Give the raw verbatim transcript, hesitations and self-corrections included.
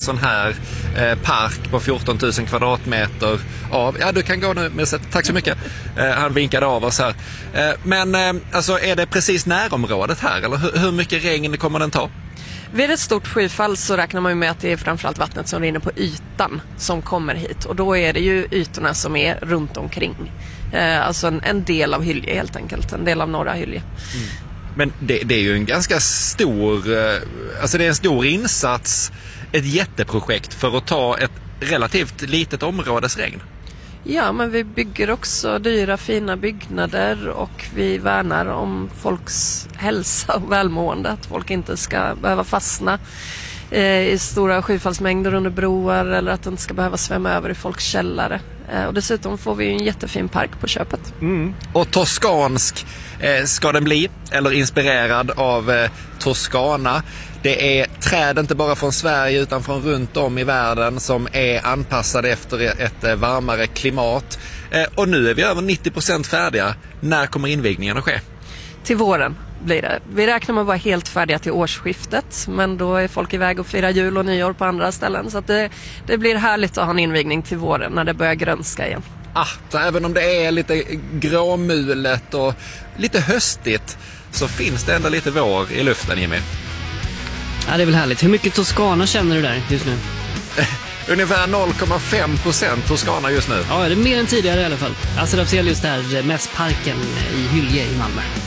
sån här eh, park på fjorton tusen kvadratmeter av, ja du kan gå nu med sätt, tack så mycket, eh, han vinkade av oss här. Eh, men eh, alltså är det precis närområdet här eller hur, hur mycket regn kommer den ta? Vid ett stort skyfall så räknar man ju med att det är framförallt vattnet som rinner på ytan som kommer hit. Och då är det ju ytorna som är runt omkring. Eh, alltså en, en del av Hyllie helt enkelt, en del av norra Hyllie. Mm. Men det, det är ju en ganska stor, eh, alltså det är en stor insats, ett jätteprojekt för att ta ett relativt litet områdes regn. Ja, men vi bygger också dyra fina byggnader och vi värnar om folks hälsa och välmående. Att folk inte ska behöva fastna eh, i stora skyfallsmängder under broar eller att det inte ska behöva svämma över i folks källare. Eh, och dessutom får vi en jättefin park på köpet. Mm. Och toskansk eh, ska den bli, eller inspirerad av eh, Toscana. Det är träd inte bara från Sverige utan från runt om i världen som är anpassade efter ett varmare klimat. Och nu är vi över nittio procent färdiga. När kommer invigningen att ske? Till våren blir det. Vi räknar med att vara helt färdiga till årsskiftet, men då är folk iväg och firar jul och nyår på andra ställen. Så att det, det blir härligt att ha en invigning till våren när det börjar grönska igen. Ah, så även om det är lite gråmulet och lite höstigt så finns det ändå lite vår i luften, Jimmy. Ja, det är väl härligt. Hur mycket Toscana känner du där just nu? Ungefär noll komma fem procent Toscana just nu. Ja, det är mer än tidigare i alla fall. Alltså, jag ser just där Mässparken i Hyllie i Malmö.